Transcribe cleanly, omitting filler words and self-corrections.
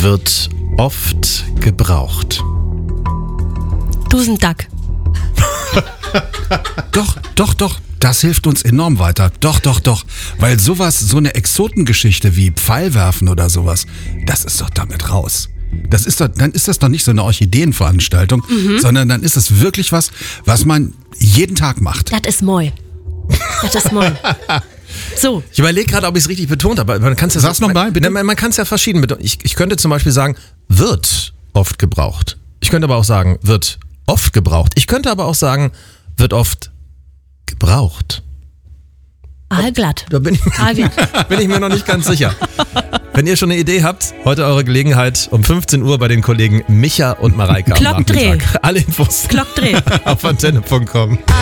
wird oft gebraucht. Dusendack. Doch. Das hilft uns enorm weiter. Doch. Weil sowas, so eine Exotengeschichte wie Pfeilwerfen oder sowas, das ist doch damit raus. Dann ist das doch nicht so eine Orchideenveranstaltung, sondern dann ist es wirklich was man jeden Tag macht. Das ist moi. So. Ich überlege gerade, ob ich es richtig betont habe. Man kann's ja Sag's noch mal, bitte. Man kann es ja verschieden betonen. Ich könnte zum Beispiel sagen, wird oft gebraucht. Ich könnte aber auch sagen, wird oft gebraucht. Ich könnte aber auch sagen, wird oft gebraucht. Aalglatt. Da bin ich mir noch nicht ganz sicher. Wenn ihr schon eine Idee habt, heute eure Gelegenheit um 15 Uhr bei den Kollegen Micha und Mareike am Glockdreh. Nachmittag. Alle Infos Glockdreh. auf antenne.com.